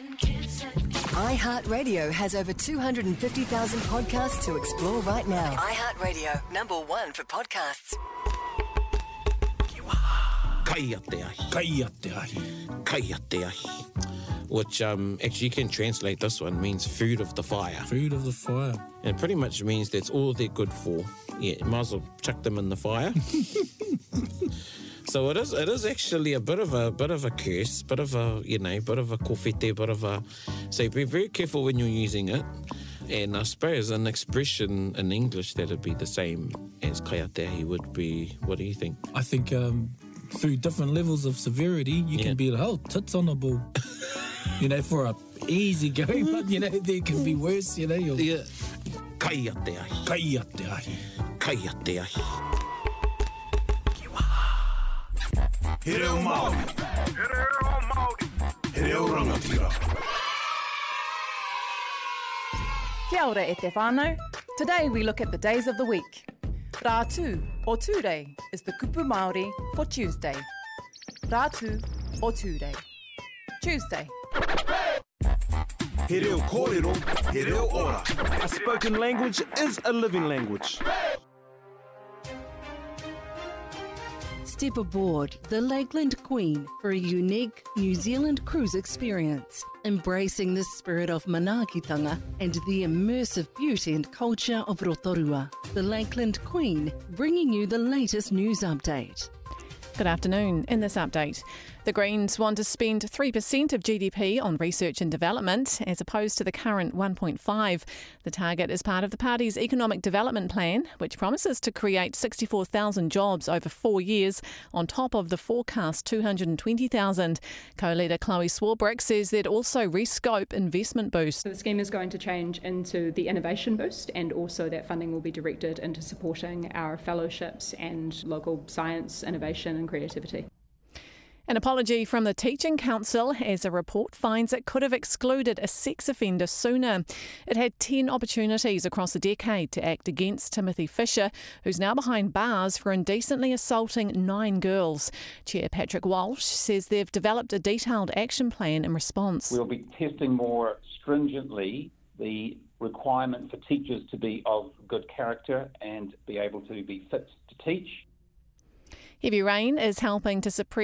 iHeartRadio has over 250,000 podcasts to explore right now. iHeartRadio, #1 for podcasts. Kai te ahi. Which actually you can translate this one, means food of the fire. Food of the fire. And pretty much means that's all they're good for. Yeah, you might as well chuck them in the fire. So it is actually a bit of a curse, bit of a kofete, bit of a. So be very careful when you're using it. And I suppose an expression in English that'd be the same as kai te ahi would be. What do you think? I think through different levels of severity, you can be like, tits on a ball. For a easy go, but there can be worse. Yeah. Kai te ahi. He reo Māori. He reo rangatira. Kia ora e te whānau. Today we look at the days of the week. Rātu, or Tuesday, is the kupu Māori for Tuesday. Rātu, or Tuesday. Tuesday. He reo kōrero, he reo ora. A spoken language is a living language. Step aboard the Lakeland Queen for a unique New Zealand cruise experience, embracing the spirit of manaakitanga and the immersive beauty and culture of Rotorua. The Lakeland Queen, bringing you the latest news update. Good afternoon. In this update, the Greens want to spend 3% of GDP on research and development as opposed to the current 1.5%. The target is part of the party's economic development plan, which promises to create 64,000 jobs over 4 years on top of the forecast 220,000. Co-leader Chloe Swarbrick says they'd also rescope investment boost. So the scheme is going to change into the innovation boost, and also that funding will be directed into supporting our fellowships and local science, innovation and creativity. An apology from the Teaching Council as a report finds it could have excluded a sex offender sooner. It had 10 opportunities across a decade to act against Timothy Fisher, who's now behind bars for indecently assaulting 9 girls. Chair Patrick Walsh says they've developed a detailed action plan in response. We'll be testing more stringently the requirement for teachers to be of good character and be able to be fit to teach. Heavy rain is helping to suppress